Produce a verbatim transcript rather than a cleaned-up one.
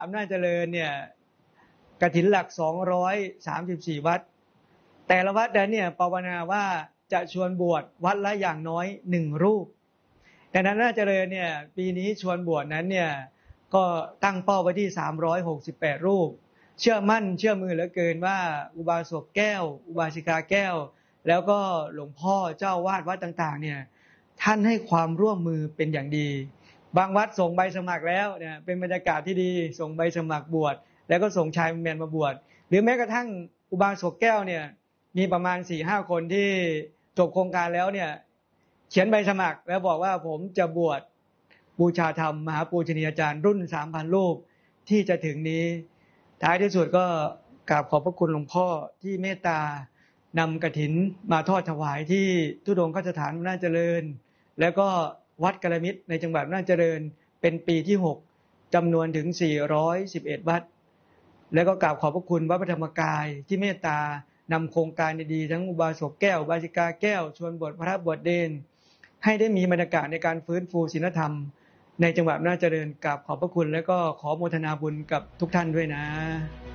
อำนาจเจริญเนี่ยกฐินหลักสองร้อยสามสิบสี่วัดแต่ละวัดนั้นเนี่ยภาวนาว่าจะชวนบวชวัดละอย่างน้อยหนึ่งรูปดังนั้นอำนาจเจริญเนี่ยปีนี้ชวนบวชนั้นเนี่ยก็ตั้งเป้าไว้ที่สามร้อยหกสิบแปดรูปเชื่อมั่นเชื่อมือเหลือเกินว่าอุบาสกแก้วอุบาสิกาแก้วแล้วก็หลวงพ่อเจ้าวาดวัดต่างๆเนี่ยท่านให้ความร่วมมือเป็นอย่างดีบางวัดส่งใบสมัครแล้วเนี่ยเป็นบรรยากาศที่ดีส่งใบสมัครบวชแล้วก็ส่งชายแมนมาบวชหรือแม้กระทั่งอุบาสกแก้วเนี่ยมีประมาณ สี่ห้า คนที่จบโครงการแล้วเนี่ยเขียนใบสมัครแล้วบอกว่าผมจะบวชบูชาธรรมมหาปูชนียาจารย์รุ่น สามพัน รูปที่จะถึงนี้ท้ายที่สุดก็กราบขอบพระคุณหลวงพ่อที่เมตตานำกฐินมาทอดถวายที่ทุดงคสถานอำนาจเจริญแล้วก็วัดกัลมิตรในจังหวัดอำนาจเจริญเป็นปีที่หกจำนวนถึงสี่ร้อยสิบเอ็ดวัดแล้วก็กราบขอบพระคุณวัดพระธรรมกายที่เมตตานำโครงการดีๆทั้งอุบาสกแก้วอุบาสิกาแก้วชวนบวชพระบวชเณรให้ได้มีบรรยากาศในการฟื้นฟูศีลธรรมในจังหวัดอำนาจเจริญกราบขอบพระคุณและก็ขอโมทนาบุญกับทุกท่านด้วยนะ